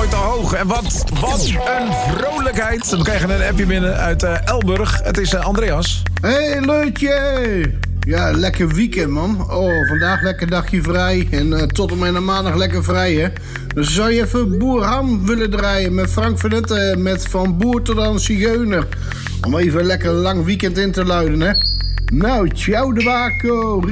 nooit te hoog. En wat een vrolijkheid. We krijgen een appje binnen uit Elburg. Het is Andreas. Hey, Leutje. Ja, lekker weekend, man. Oh, vandaag lekker dagje vrij. En tot en met maandag lekker vrij, hè. Dus zou je even Boer Ham willen draaien met Frank van Etten, met Van Boer tot aan Zigeuner. Om even een lekker lang weekend in te luiden, hè. Nou, ciao de Waco.